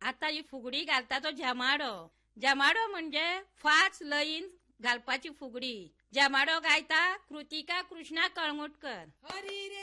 आता ही फुगडी घालता तो जमाडो. जमाडो म्हणजे 5 लयीन घालपाची फुगडी. जमाडो गायता कृतिका कृष्णा कळंगुटकर.